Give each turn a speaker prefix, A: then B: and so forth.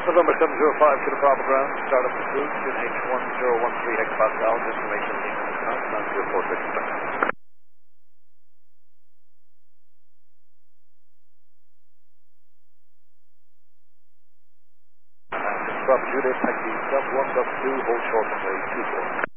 A: November 705 to the proper ground. Start up pursuit. QNH1013 hectopascal. Destination England. 904 Juliet, taxi sub 1, sub 2, hold short runway 24.